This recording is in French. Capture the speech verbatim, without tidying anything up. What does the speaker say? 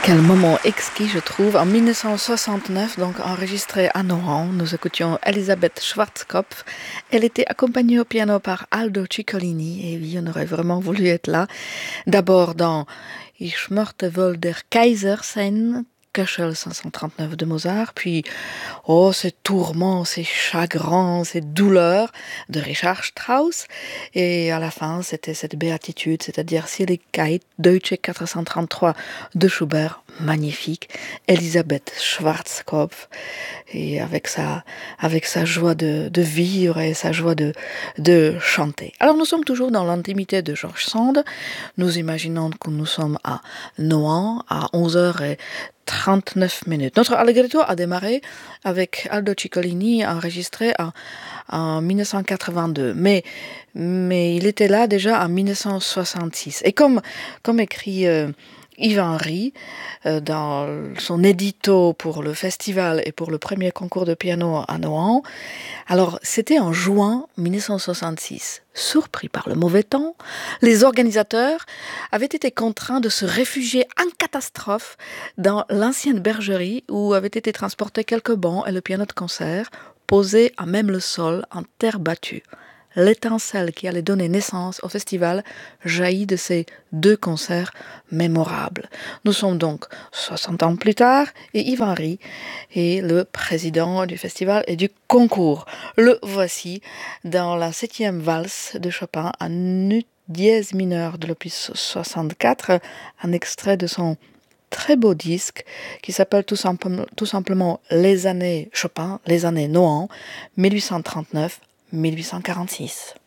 Quel moment exquis, je trouve. En mille neuf cent soixante-neuf, donc enregistré à Nohant, nous écoutions Elisabeth Schwarzkopf. Elle était accompagnée au piano par Aldo Ciccolini. Et oui, on aurait vraiment voulu être là. D'abord dans Ich möchte wohl der Kaiser sein, Köchel cinq cent trente-neuf de Mozart, puis oh, ces tourments, ces chagrins, ces douleurs de Richard Strauss. Et à la fin, c'était cette béatitude, c'est-à-dire Seligkeit, Deutsche quatre cent trente-trois de Schubert, magnifique. Elisabeth Schwarzkopf, et avec sa, avec sa joie de, de vivre et sa joie de, de chanter. Alors nous sommes toujours dans l'intimité de George Sand. Nous imaginons que nous sommes à Nohant à onze heures trente-neuf minutes. Notre Allegretto a démarré avec Aldo Ciccolini enregistré en, en mille neuf cent quatre-vingt-deux. Mais, mais il était là déjà en mille neuf cent soixante-six. Et comme, comme écrit euh, Yves Henry euh, dans son édito pour le festival et pour le premier concours de piano à Nohant, alors c'était en juin mille neuf cent soixante-six. Surpris par le mauvais temps, les organisateurs avaient été contraints de se réfugier en catastrophe dans l'ancienne bergerie où avaient été transportés quelques bancs et le piano de concert posé à même le sol en terre battue. L'étincelle qui allait donner naissance au festival jaillit de ces deux concerts mémorables. Nous sommes donc soixante ans plus tard et Yves Henry est le président du festival et du concours. Le voici dans la septième valse de Chopin en ut dièse mineur de l'opus soixante-quatre, un extrait de son très beau disque qui s'appelle tout simplement, tout simplement Les années Chopin, les années Nohant, mille huit cent trente-neuf à mille huit cent quarante-six.